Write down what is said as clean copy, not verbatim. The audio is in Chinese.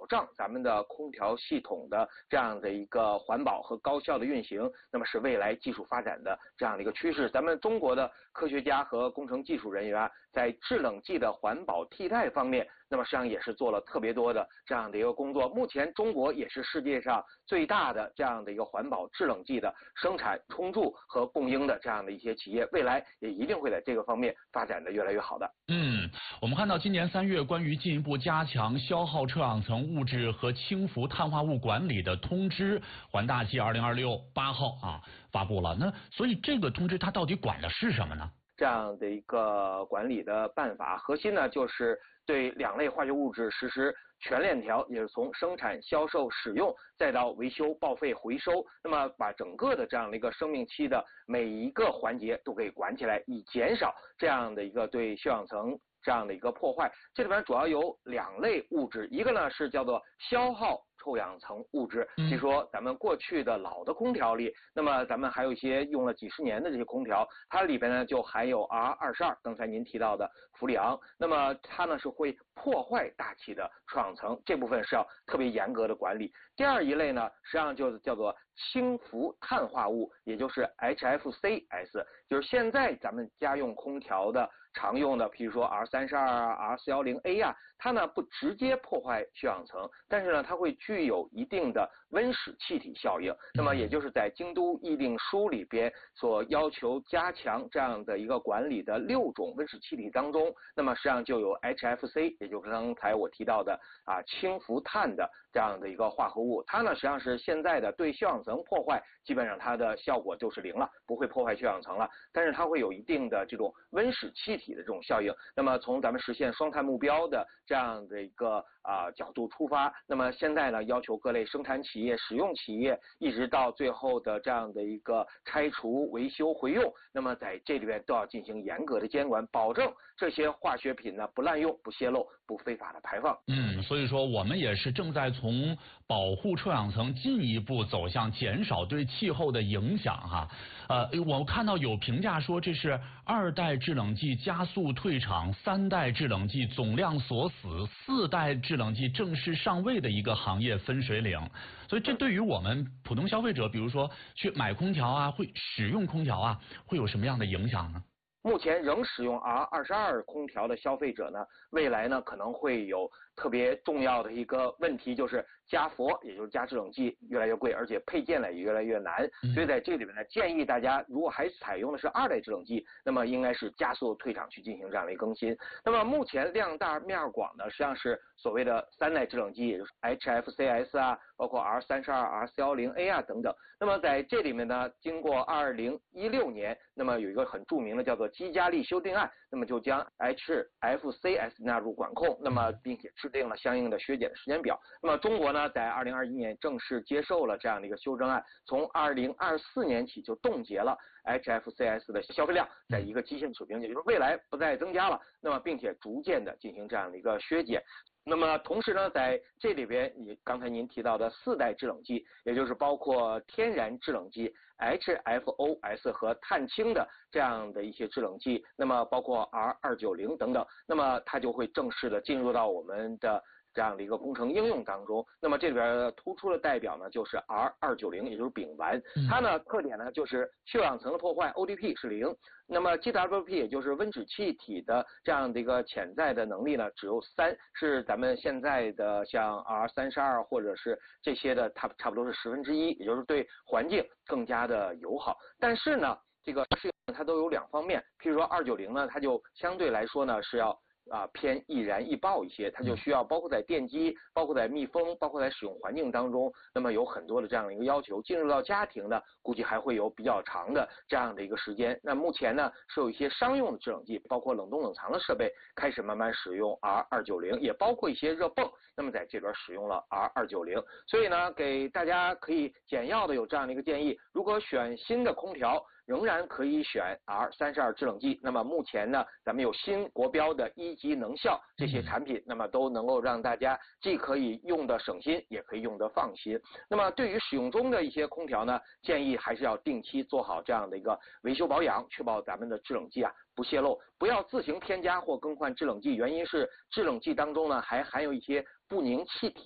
障咱们的空调系统的这样的一个环保和高效的运行，那么是未来技术发展的这样的一个趋势。咱们中国的科学家和工程技术人员在制冷剂的环保替代方面，那么实际上也是做了特别多的这样的一个工作。目前中国也是世界上最大的这样的一个环保制冷剂的生产、充注和供应的这样的一些企业，未来也一定会在这个方面发展的越来越好的。 我们看到今年3月关于进一步加强消耗臭氧层物质和轻浮碳化物管理的通知，环大气2026 8号发布了。那所以这个通知它到底管的是什么呢？ 这样的一个管理的办法，核心呢就是对2类化学物质实施全链条，也是从生产、销售、使用，再到维修、报废、回收，那么把整个的这样的一个生命期的每一个环节都给管起来，以减少这样的一个对臭氧层这样的一个破坏。这里边主要有2类物质，一个呢是叫做消耗臭氧层物质，比如说咱们过去的老的空调里，那么咱们还有一些用了几十年的这些空调，它里边呢就含有 R22， 刚才您提到的氟利昂，那么它呢是会破坏大气的臭氧层，这部分是要特别严格的管理。第二一类呢，实际上就是叫做轻浮碳化物，也就是 HFCs， 就是现在咱们家用空调的常用的，比如说 R32、R410A 它呢不直接破坏臭氧层，但是呢它会具有一定的温室气体效应。那么也就是在京都议定书里边所要求加强这样的一个管理的6种温室气体当中，那么实际上就有 HFC， 也就是刚才我提到的轻浮碳的这样的一个化合物，它呢实际上是现在的对臭氧层破坏基本上它的效果就是0了，不会破坏臭氧层了，但是它会有一定的这种温室气体的这种效应。那么从咱们实现双碳目标的这样的一个角度出发，那么现在呢要求各类生产企业、使用企业，一直到最后的这样的一个拆除、维修、回用，那么在这里边都要进行严格的监管，保证这些化学品呢不滥用、不泄漏、不非法的排放。 所以说我们也是正在从保护臭氧层进一步走向减少对气候的影响我看到有评价说这是2代制冷剂加速退场，3代制冷剂总量锁死，4代制冷剂正式上位的一个行业分水岭。所以这对于我们普通消费者，比如说去买空调会使用空调会有什么样的影响呢？ 目前仍使用 R22 空调的消费者呢，未来呢可能会有特别重要的一个问题，就是加氟，也就是加制冷剂越来越贵，而且配件呢也越来越难。所以在这里面呢，建议大家如果还采用的是2代制冷剂，那么应该是加速退场去进行这样的一个更新。那么目前量大面广呢，实际上是所谓的3代制冷剂，也就是 HFCs包括 R32、R410A 等等。那么在这里面呢，经过2016年，那么有一个很著名的叫做基加利修订案，那么就将 HFCs 纳入管控，那么并且制定了相应的削减的时间表。那么中国呢，在2021年正式接受了这样的一个修正案，从2024年起就冻结了 HFCs 的消费量在一个基线水平，也就是未来不再增加了，那么并且逐渐的进行这样的一个削减。那么同时呢，在这里边刚才您提到的4代制冷剂，也就是包括天然制冷剂 HFOs 和碳氢的这样的一些制冷剂，那么包括 R290 等等，那么它就会正式的进入到我们的这样的一个工程应用当中。那么这里边突出的代表呢就是 R290， 也就是丙烷，它呢特点呢就是臭氧层的破坏 ODP 是0，那么 GWP 也就是温室气体的这样的一个潜在的能力呢只有3，是咱们现在的像 R32或者是这些的它差不多是1/10，也就是对环境更加的友好。但是呢这个它都有2方面，譬如说290呢，它就相对来说呢是要偏易燃易爆一些，它就需要包括在电机、包括在密封、包括在使用环境当中，那么有很多的这样的一个要求。进入到家庭呢，估计还会有比较长的这样的一个时间。那目前呢，是有一些商用的制冷剂，包括冷冻冷藏的设备开始慢慢使用 R290， 也包括一些热泵，那么在这边使用了 R290。所以呢，给大家可以简要的有这样的一个建议：如果选新的空调，仍然可以选 R32 制冷剂。那么目前呢，咱们有新国标的1级能效这些产品，那么都能够让大家既可以用的省心，也可以用的放心。那么对于使用中的一些空调呢，建议还是要定期做好这样的一个维修保养，确保咱们的制冷剂不泄漏，不要自行添加或更换制冷剂。原因是制冷剂当中呢还含有一些不凝气体。